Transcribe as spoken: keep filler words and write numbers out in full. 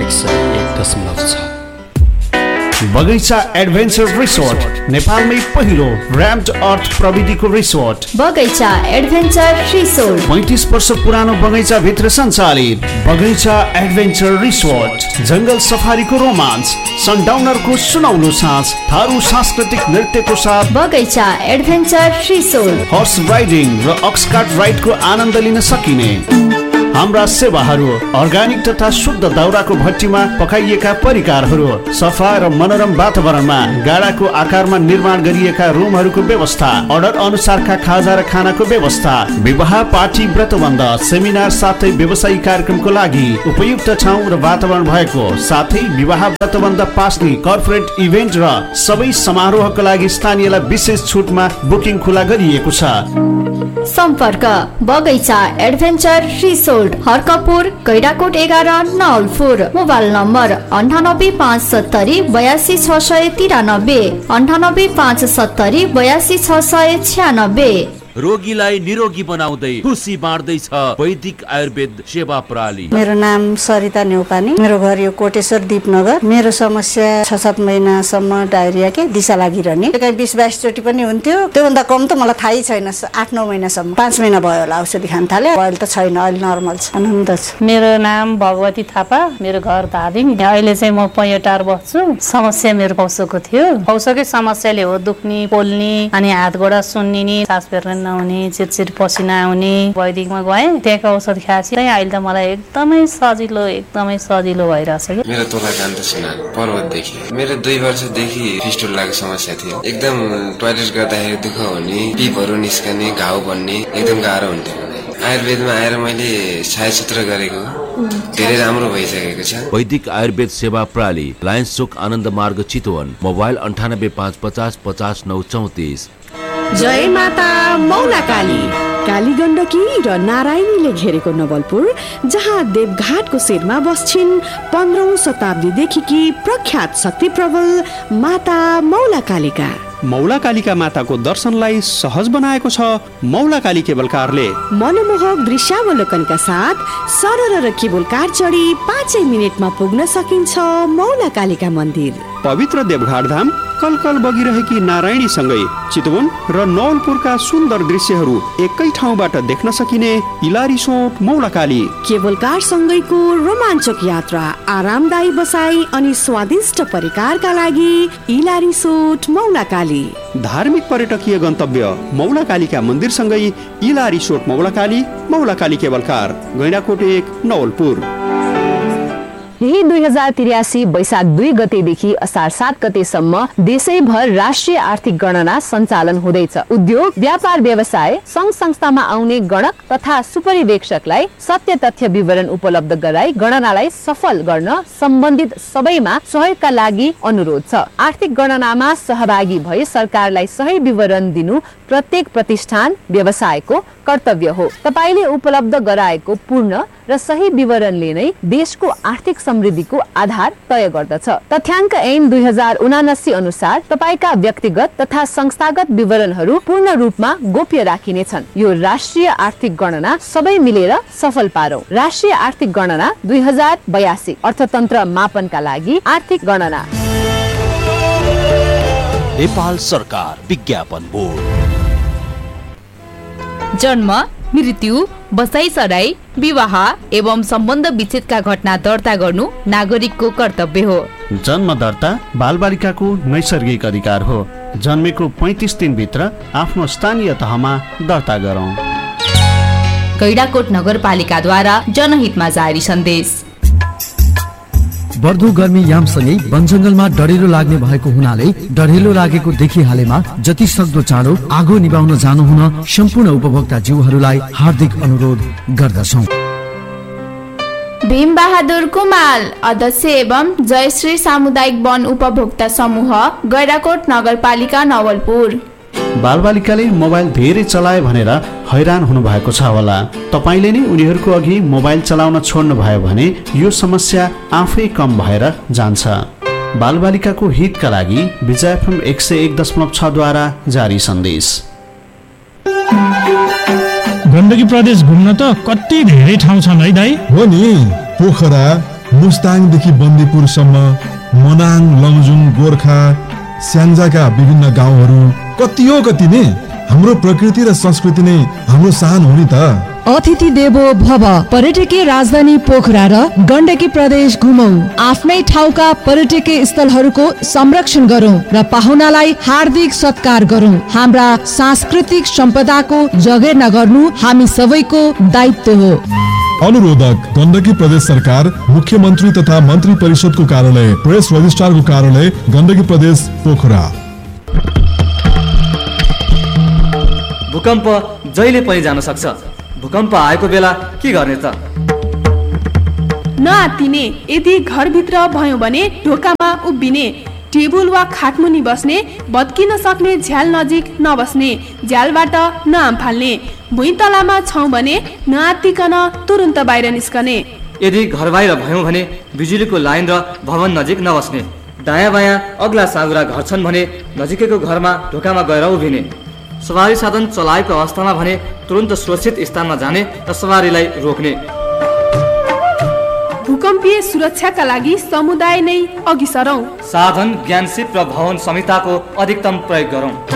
एक सय एक दशमलव छ। बगैंचा एडभेन्चर रिसोर्ट नेपालमै पहिलो र्याम्ड अर्थ प्रविधिको रिसोर्ट बगैंचा एडभेन्चर रिसोर्ट पैंतीस वर्ष पुरानो बगैंचा भित्र सञ्चालित बगैंचा एडभेन्चर रिसोर्ट जंगल सफारीको रोमान्स, सनडाउनरको सुनौलो साँझ, थारू सांस्कृतिक नृत्यको साथ बगैंचा एडभेन्चर रिसोर्ट हर्स राइडिङ र अक्सकार्ट राइडको आनन्द लिन सकिने हाम्रा सेवाहरू अर्ग्यानिक तथा शुद्ध दाउराको भट्टीमा पकाइएका परिकारहरू, सफा र मनोरम वातावरणमा गाडाको आकारमा निर्माण गरिएका रुमहरूको व्यवस्था, अर्डर अनुसारका खाजा र खानाको व्यवस्था, विवाह पार्टी व्रतबन्ध सेमिनार साथै व्यवसायिक कार्यक्रमको लागि उपयुक्त ठाउँ र वातावरण भएको साथै विवाह व्रतबन्ध पास्ने कर्पोरेट इभेन्ट र सबै समारोहका लागि स्थानीयलाई विशेष छुटमा बुकिङ खुला गरिएको छ। सम्पर्क बगैंचा एडभेन्चर रिसोर्ट हर्कपुर कैडाकोट एघार नवलपुर। मोबाइल नम्बर अन्ठानब्बे पाँच सत्तरी बयासी छ सय तिरानब्बे अन्ठानब्बे पाँच सत्तरी बयासी छ सय छ्यानब्बे। रोगीलाई निरोगी बनाउँदै खुसी बाँड्दैछ वैदिक आयुर्वेद सेवा प्रणाली। मेरो नाम सरिता नेउपानी, मेरो घर यो कोटेश्वर दीपनगर। मेरो समस्या छ सात महिनासम्म डायरिया के दिशा लागिरहने, कहीँ बिस बाइस चोटि पनि हुन्थ्यो। त्योभन्दा कम त मलाई थाहै छैन। आठ नौ महिनासम्म पाँच महिना भयो होला औषधि खान थाले। अहिले त छैन, अहिले नर्मल छ, आनन्द छ। मेरो नाम भगवती थापा, मेरो घर धादिङ। अहिले चाहिँ म पैयोटार बस्छु। समस्या मेरो पौसोको थियो। पौसोकै समस्याले हो दुख्ने, पोल्ने, अनि हात गोडा सुन्निने, सास फेर्न नहुने, चिरचिर पसिना आउने। वैदिकमा गएँ, त्यहाँको औषध खाएपछि अहिले त मलाई एकदमै सजिलो एकदमै सजिलो भइरहेछ। मेरो तोला कान्त सुना पर्वतदेखि मेरो दुई वर्षदेखि फिस्टुलाको समस्या थियो। एकदम टोयलेट गर्दाखेरि दुःख हुने, पिपहरू निस्कने, घाउ बन्ने, एकदम गाह्रो हुन्थ्यो। आयुर्वेदमा आएर मैले छायाचित्र गरेको धेरै राम्रो भइसकेको छ। वैदिक आयुर्वेद सेवा प्रणाली, लायन्स चोक आनन्द मार्ग चितवन। मोबाइल अन्ठानब्बे पाँच पचास पचास नौ चौतिस। जय माता मौला काली। काली गण्डकी र नारायणीले घेरेको नवलपुर, जहाँ देवघाटको शिरमा बस्छिन् पन्ध्रौं शताब्दीदेखि प्रख्यात शक्ति प्रबल माता मौला कालिका। मौला कालिका माताको दर्शनलाई सहज बनाएको छ मौला काली केबल कारले। मनमोहक दृश्यावलोकनका साथ सरर र केबल कार चढी पाँचै मिनटमा पुग्न सकिन्छ मौला कालिका मन्दिर। पवित्र देवघाट धाम कलकल बगिरहेकी नारायणी सँगै चितवन र नवलपुरका सुन्दर दृश्यहरू एकै ठाउँबाट देख्न सकिने इलारिसोट मौला काली। केबल कार सँगैको रोमाञ्चक यात्रा, आरामदायी बसाई अनि स्वादिष्ट परिकारका लागि इलारिसोट मौला काली। धार्मिक पर्यटकीय गन्तव्य मौला कालीका मन्दिर सँगै इलारिसोट मौला काली, मौला काली केबल कार, गैंडाकोट एक नवलपुर। यही दुई हजार त्रियासी वैशाख दुई गतेदेखि असार सात गतेसम्म देशैभर राष्ट्रिय आर्थिक गणना सञ्चालन हुँदैछ। उद्योग, व्यापार, व्यवसाय, संघ संस्थामा आउने गणक तथा सुपरिवेक्षकलाई सत्य तथ्य विवरण उपलब्ध गराई गणनालाई सफल गर्न सम्बन्धित सबैमा सहयोगका लागि अनुरोध छ। आर्थिक गणनामा सहभागी भई सरकारलाई सही विवरण दिनु प्रत्येक प्रतिष्ठान, व्यवसायको कर्तव्य हो। तपाईले उपलब्ध गराएको पूर्ण र सही विवरणले नै देशको आर्थिक समृद्धिको आधार तय गर्दछ। तथ्याङ्क ऐन दुई हजार उनासी अनुसार तपाईका व्यक्तिगत तथा संस्थागत विवरणहरू पूर्ण रूपमा गोप्य राखिनेछन्। यो राष्ट्रिय आर्थिक गणना सबै मिलेर सफल पारौं। राष्ट्रिय आर्थिक गणना दुई हजार बयासी अर्थतन्त्र मापनका लागि आर्थिक गणना। नेपाल सरकार विज्ञापन बोर्ड। जन्म, मृत्यु, बसाइसराई, विवाह एवं सम्बन्ध विच्छेदका घटना दर्ता गर्नु नागरिकको कर्तव्य हो। जन्म दर्ता बालबालिकाको नैसर्गिक अधिकार हो। जन्मेको पैंतीस दिनभित्र आफ्नो स्थानीय तहमा दर्ता गरौँ। गैंडाकोट नगरपालिकाद्वारा जनहितमा जारी सन्देश। बढ्दो गर्मी यामसँगै वनजङ्गलमा डढेलो लाग्ने भएको हुनाले डढेलो लागेको देखिहालेमा जति सक्दो चाँडो आगो निभाउन जानुहुन सम्पूर्ण उपभोक्ता जीवहरूलाई हार्दिक अनुरोध गर्दछौँ। भीम बहादुर कुमाल, अध्यक्ष एवं जयश्री सामुदायिक वन उपभोक्ता समूह, गैंडाकोट नगरपालिका नवलपुर। बालबालिकाले मोबाइल धेरै चलाए भनेर हैरान हुनु भएको छ होला। तपाईले नै उनीहरूको अघि मोबाइल चलाउन छोड्नु भयो भने यो समस्या आफै कम भएर जान्छ। बालबालिकाको हितका लागि विजय एफएम एक सय एक दशमलव छ द्वारा जारी सन्देश। गण्डकी प्रदेश घुम्न त कति धेरै ठाउँ छन् है दाइ? हो नि, पोखरा, मुस्ताङदेखि बन्दीपुरसम्म, मनाङ, लमजुङ, गोर्खा, स्याङ्जाका विभिन्न गाउँहरू कति हो कति नै हाम्रो प्रकृति र संस्कृति नै हाम्रो शान हो नि त। अतिथि देवो भव। पर्यटकीय राजधानी पोखरा र गण्डकी प्रदेश घुमौं, आफ्नै ठाउँका पर्यटकीय स्थलहरूको संरक्षण गरौं र पाहुनालाई हार्दिक सत्कार गरौं। हाम्रा सांस्कृतिक सम्पदाको जगेर्ना गर्नु हामी सबैको दायित्व हो। अनुरोधक गण्डकी प्रदेश सरकार, मुख्यमन्त्री तथा मन्त्री परिषदको कार्यालय, प्रेस रजिस्ट्रारको कार्यालय, गण्डकी प्रदेश पोखरा। भूकम्प जहिले पनि जान सक्छ। भूकम्प आएको बेला के गर्ने त? नआत्तिने। यदि घरभित्र भयो भने ढोकामा उभिने, टेबुल वा खाटमुनि बस्ने, भत्किन सक्ने झ्याल नजिक नबस्ने, झ्यालबाट नआम फाल्ने। भुइँतलामा छौँ भने नआत्तिकन तुरुन्त बाहिर निस्कने। यदि घर बाहिर भयौँ भने बिजुलीको लाइन र भवन नजिक नबस्ने। दायाँ बायाँ अग्ला साँघुरा घर छन् भने नजिकैको घरमा ढोकामा गएर उभिने। सवारी साधन चलाएको अवस्थामा भने तुरन्त सुरक्षित स्थानमा जाने र सवारीलाई रोक्ने। भूकम्पीय सुरक्षाका लागि समुदाय नै अघि सरौं। साधन, ज्ञान सिप र भवन संहिताको अधिकतम प्रयोग गरौं।